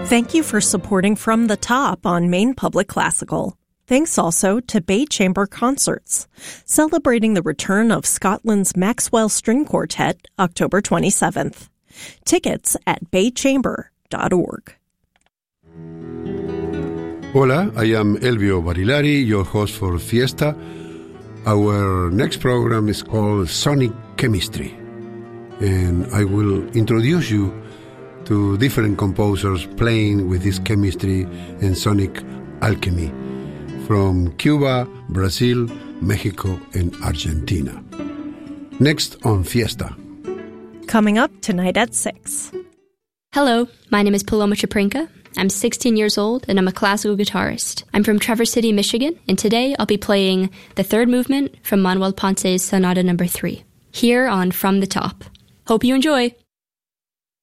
Thank you for supporting From the Top on Maine Public Classical. Thanks also to Bay Chamber Concerts, celebrating the return of Scotland's Maxwell String Quartet, October 27th. Tickets at baychamber.org. Hola, I am Elvio Barilari, your host for Fiesta. Our next program is called Sonic Chemistry, and I will introduce you to different composers playing with this chemistry and sonic alchemy from Cuba, Brazil, Mexico, and Argentina. Next on Fiesta. Coming up tonight at 6. Hello, my name is Paloma Chaprinka. I'm 16 years old, and I'm a classical guitarist. I'm from Traverse City, Michigan, and today I'll be playing the third movement from Manuel Ponce's Sonata No. 3, here on From the Top. Hope you enjoy!